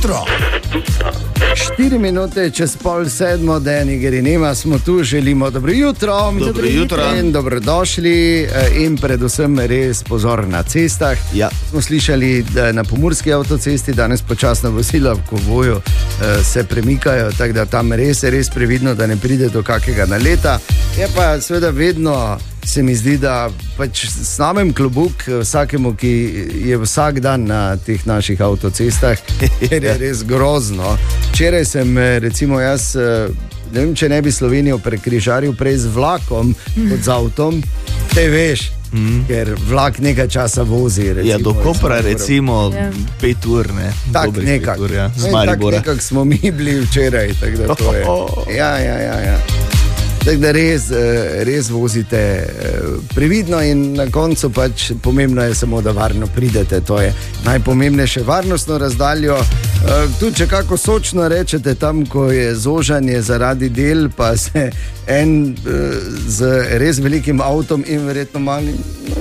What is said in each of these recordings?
jutro. 4 minute čez 6:30, Deni Gerinema smo tu, želimo dobro jutro. Dobro jutro. In dobrodošli in predvsem res pozor na cestah. Ja. Smo slišali, da na pomurski avtocesti danes počasna vozila v konvoju se premikajo, tako da tam res previdno, da ne pride do kakega naleta. Je pa seveda vedno, se mi zdi, da pač snamem klobuk vsakemu, ki je vsak dan na teh naših avtocestah, ker je res grozno. Včeraj sem, recimo jaz, ne vem, če ne bi Slovenijo prekrižaril prej z vlakom kot z avtom, te veš, ker vlak nekaj časa vozi. Recimo, ja, do Kopra recimo 5 ur, ne? Tak nekako. Ja, z Maribora. Tak nekako smo mi bili včeraj, tako da to je. Ja. Tako da res vozite previdno in na koncu pač pomembno je samo, da varno pridete. To je najpomembnejše, varnostno razdaljo. Tudi če kako sočno rečete, tam, ko je zožanje zaradi del, pa se en z res velikim avtom in verjetno malim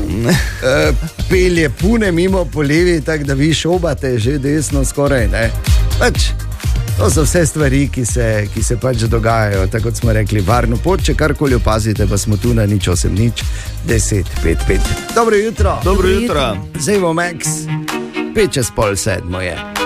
pelje pune mimo po levi, tako da vi šobate že desno skoraj, ne? Pač to so vse stvari, ki se pač dogajajo, tako kot smo rekli, varno pot, če karkoli opazite, pa smo tu na 080 10 5 5. Dobro jutro. Dobro jutro. Zdaj bo Max, 5 čez 6:30 je.